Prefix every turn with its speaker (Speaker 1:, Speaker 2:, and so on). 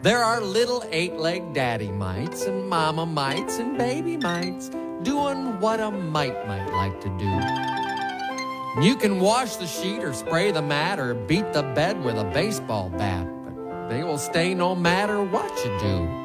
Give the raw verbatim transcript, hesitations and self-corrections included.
Speaker 1: There are little eight-legged daddy mites and mama mites and baby mites doing what a mite might like to do. You can wash the sheet or spray the mat or beat the bed with a baseball bat, but they will stay no matter what you do.